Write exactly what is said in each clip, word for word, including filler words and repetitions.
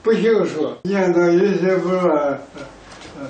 不行说，念到一些不乱，嗯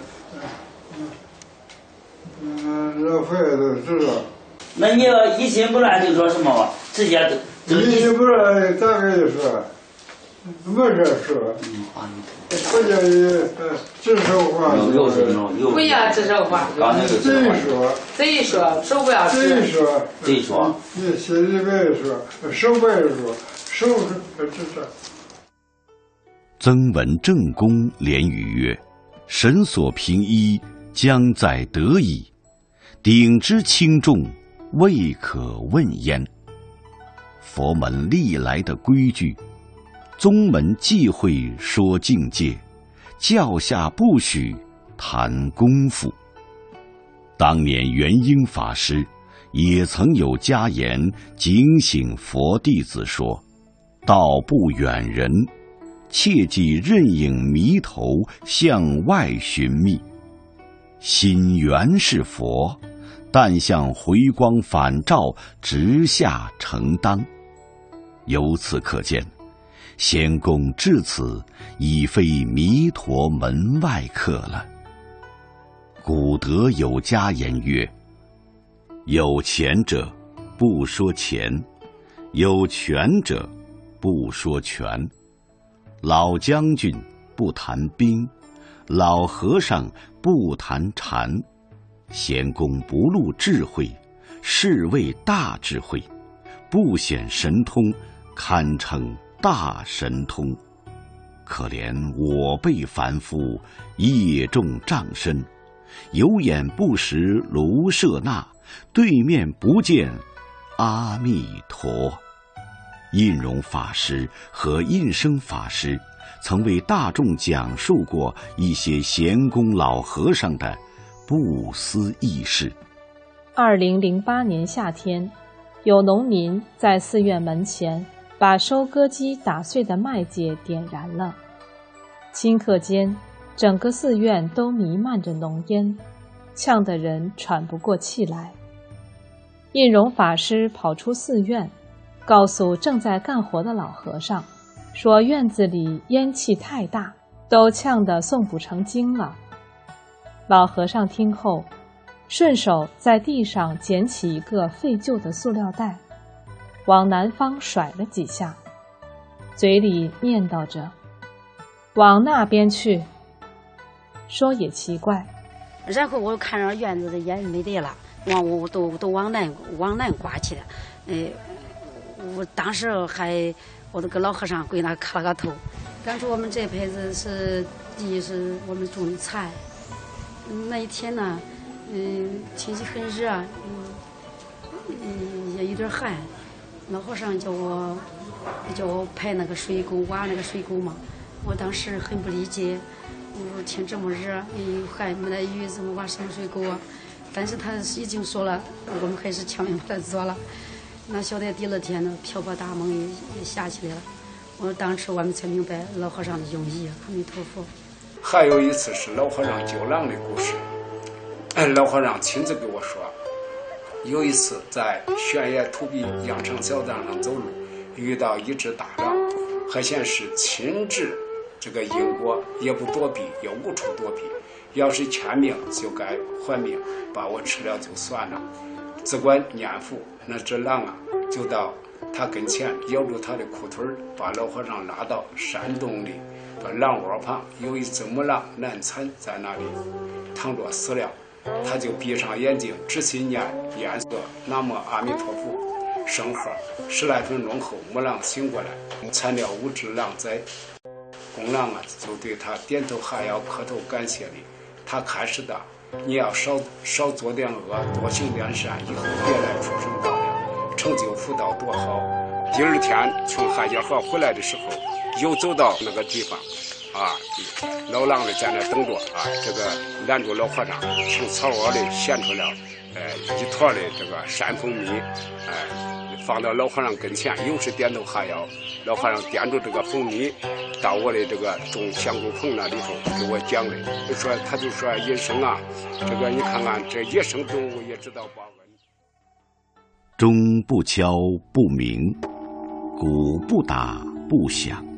嗯嗯，老佛爷都知道。 那你要一心不乱就说什么吧？直接就一心不乱，咋个就说？没事说。不叫你指手画脚。 不要指手画脚。 贼说。 贼说，手不要指。 贼说。 贼说。 你心里边说，手不要说，手是指着。 曾文正公连语曰：“神所凭依，将在得矣。鼎之轻重，未可问焉。”佛门历来的规矩，宗门忌讳说境界，教下不许谈功夫。当年元婴法师也曾有家言警醒佛弟子说：“道不远人，切忌任影迷头向外寻觅。心原是佛，但向回光返照直下承当。”由此可见，仙公至此已非弥陀门外客了。古德有家言曰：“有钱者不说钱，有权者不说权。老将军不谈兵，老和尚不谈禅。仙公不露智慧，是谓大智慧；不显神通，堪称大神通。可怜我辈凡夫，业重障身，有眼不识卢舍那，对面不见阿弥陀。”印容法师和印生法师曾为大众讲述过一些闲公老和尚的不思议事。 二零零八年夏天，有农民在寺院门前把收割机打碎的麦秸点燃了，顷刻间，整个寺院都弥漫着浓烟，呛得人喘不过气来。印容法师跑出寺院，告诉正在干活的老和尚，说院子里烟气太大，都呛得诵不成经了。老和尚听后，顺手在地上捡起一个废旧的塑料袋，往南方甩了几下，嘴里念叨着：“往那边去。”说也奇怪， 然后我看着院子的烟没得了，往我都都往南往南刮去了。呃，我当时还我都跟老和尚跪那磕了个头，感觉我们这辈子是第一是我们种的菜。那一天呢，嗯，天气很热，嗯，嗯也有点寒。老和尚叫我叫我排那个水沟，挖那个水沟嘛。我当时很不理解，我说天这么热，又寒没得雨，怎么挖什么水沟啊？但是他已经说了，我们还是强行把它做了。那晓得第二天呢，瓢泼大梦也也下起来了。我当时我们才明白老和尚的用意。阿弥陀佛。 还有一次是老和尚救狼的故事，老和尚亲自给我说，有一次在悬崖土壁羊肠小道上走路，遇到一只大狼，还显示亲至这个因果，也不躲避，也无处躲避，要是欠命就该还命，把我吃了就算了。只管念佛，那只狼啊就到他跟前咬住他的裤腿，把老和尚拉到山洞里，把狼窝旁有一只母狼难产在那里躺着死了，他就闭上眼睛仔细念念诵南无阿弥陀佛圣号，十来分钟后母狼醒过来，产了五只狼崽。公狼啊就对他点头哈腰磕头感谢礼，他开始的你要少少做点恶，多行点善，以后别来畜生道了，成就福道多好。第二天从汉家河回来的时候，又走到那个地方啊，老狼的在那等着啊，这个拦住老和尚，从草窝里衔出了呃一坨的这个山蜂蜜，哎、呃，放到老和尚跟前，又是点头哈腰。老和尚掂住这个蜂蜜，到我的这个种香菇棚那里头给我讲的，就说他就说野生啊，这个你看看这野生动物也知道报恩。 钟不敲不鸣，鼓不打不响。